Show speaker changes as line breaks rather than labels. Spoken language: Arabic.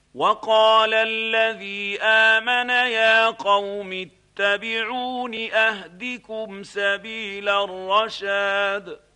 وقال الذي آمن يا قوم اتبعون أهدكم سبيل الرشاد